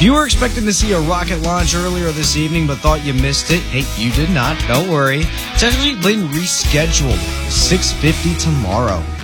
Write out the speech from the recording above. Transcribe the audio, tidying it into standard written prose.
If you were expecting to see a rocket launch earlier this evening but thought you missed it, hey, you did not. Don't worry. It's actually been rescheduled. 6:50 tomorrow.